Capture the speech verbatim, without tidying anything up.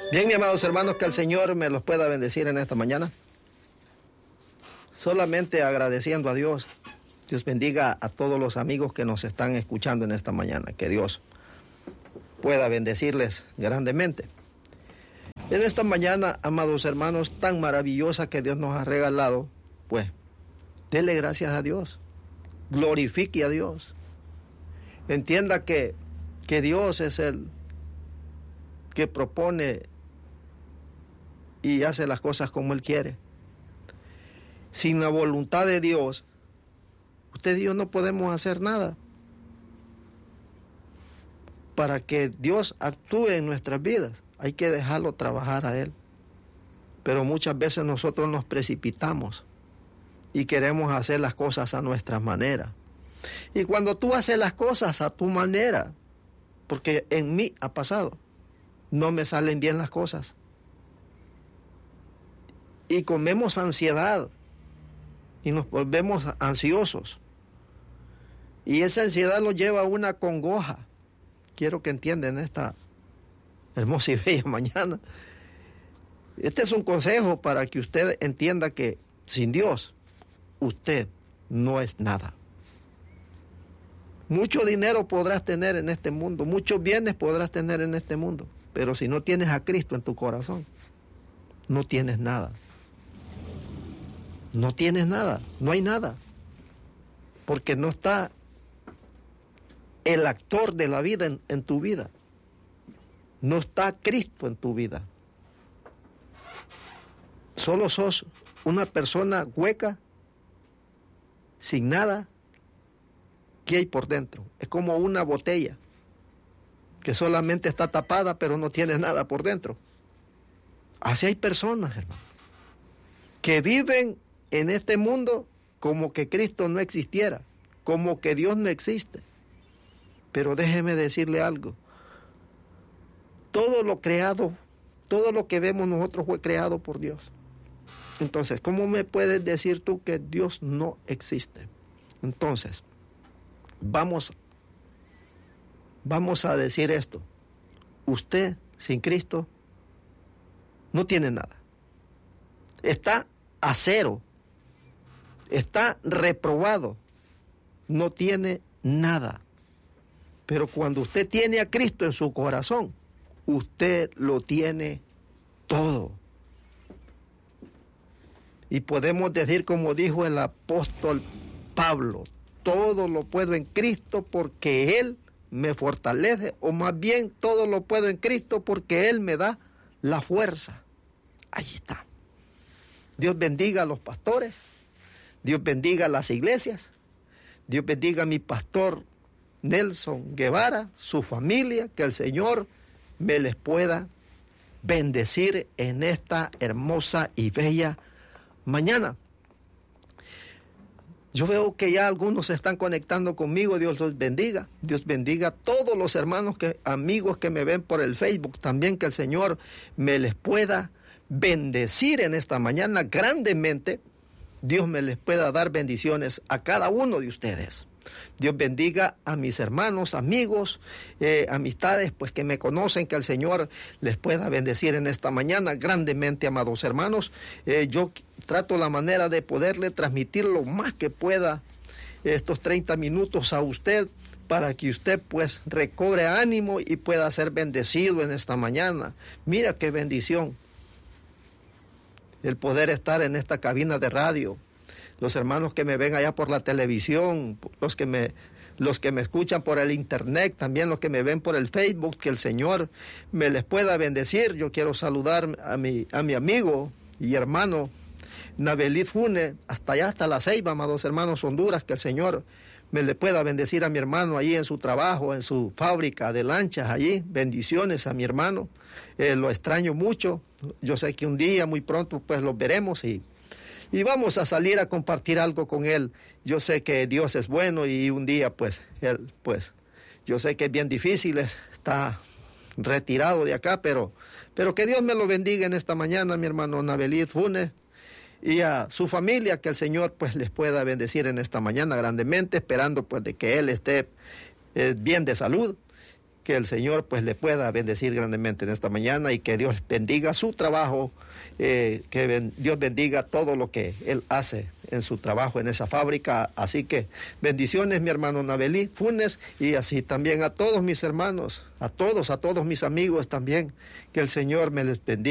Bien, mis amados hermanos, que el Señor me los pueda bendecir en esta mañana. Solamente agradeciendo a Dios. Dios bendiga a todos los amigos que nos están escuchando en esta mañana. Que Dios pueda bendecirles grandemente. En esta mañana, amados hermanos, tan maravillosa que Dios nos ha regalado, pues, dele gracias a Dios. Glorifique a Dios. Entienda que, que Dios es el que propone y hace las cosas como Él quiere. Sin la voluntad de Dios, usted y yo no podemos hacer nada. Para que Dios actúe en nuestras vidas, hay que dejarlo trabajar a Él. Pero muchas veces nosotros nos precipitamos y queremos hacer las cosas a nuestra manera. Y cuando tú haces las cosas a tu manera, porque en mí ha pasado, no me salen bien las cosas. Y comemos ansiedad y nos volvemos ansiosos. Y esa ansiedad nos lleva a una congoja. Quiero que entiendan esta hermosa y bella mañana. Este es un consejo para que usted entienda que sin Dios, usted no es nada. Mucho dinero podrás tener en este mundo, muchos bienes podrás tener en este mundo, pero si no tienes a Cristo en tu corazón, no tienes nada. No tienes nada, no hay nada, porque no está el actor de la vida en, en tu vida. No está Cristo en tu vida. Solo sos una persona hueca, sin nada que hay por dentro. Es como una botella que solamente está tapada, pero no tiene nada por dentro. Así hay personas, hermano, que viven en este mundo como que Cristo no existiera, como que Dios no existe. Pero déjeme decirle algo. Todo lo creado, todo lo que vemos nosotros fue creado por Dios. Entonces, ¿cómo me puedes decir tú que Dios no existe? Entonces, vamos, vamos a decir esto. Usted, sin Cristo, no tiene nada. Está a cero. Está reprobado. No tiene nada. Pero cuando usted tiene a Cristo en su corazón, usted lo tiene todo. Y podemos decir, como dijo el apóstol Pablo, todo lo puedo en Cristo porque Él me fortalece, o más bien todo lo puedo en Cristo porque Él me da la fuerza. Ahí está. Dios bendiga a los pastores, Dios bendiga a las iglesias, Dios bendiga a mi pastor Nelson Guevara, su familia, que el Señor me les pueda bendecir en esta hermosa y bella mañana. Yo veo que ya algunos se están conectando conmigo. Dios los bendiga. Dios bendiga a todos los hermanos, que, amigos que me ven por el Facebook. También que el Señor me les pueda bendecir en esta mañana grandemente. Dios me les pueda dar bendiciones a cada uno de ustedes. Dios bendiga a mis hermanos, amigos, eh, amistades, pues que me conocen, que el Señor les pueda bendecir en esta mañana grandemente, amados hermanos. Eh, yo trato la manera de poderle transmitir lo más que pueda estos treinta minutos a usted, para que usted pues recobre ánimo y pueda ser bendecido en esta mañana. Mira qué bendición el poder estar en esta cabina de radio. Los hermanos que me ven allá por la televisión, los que me, los que me escuchan por el internet, también los que me ven por el Facebook, que el Señor me les pueda bendecir. Yo quiero saludar a mi, a mi amigo y hermano Nabelit Funes, hasta allá, hasta La Ceiba, amados hermanos, Honduras, que el Señor me le pueda bendecir a mi hermano allí en su trabajo, en su fábrica de lanchas allí. Bendiciones a mi hermano, eh, lo extraño mucho. Yo sé que un día, muy pronto, pues los veremos y Y vamos a salir a compartir algo con él. Yo sé que Dios es bueno y un día, pues, él, pues, yo sé que es bien difícil, está retirado de acá, pero, pero que Dios me lo bendiga en esta mañana, mi hermano Nabelit Funes, y a su familia, que el Señor, pues, les pueda bendecir en esta mañana grandemente, esperando, pues, de que él esté eh, bien de salud, que el Señor pues le pueda bendecir grandemente en esta mañana y que Dios bendiga su trabajo, eh, que ben, Dios bendiga todo lo que Él hace en su trabajo en esa fábrica. Así que bendiciones, mi hermano Nabelí Funes, y así también a todos mis hermanos, a todos, a todos mis amigos también, que el Señor me les bendiga.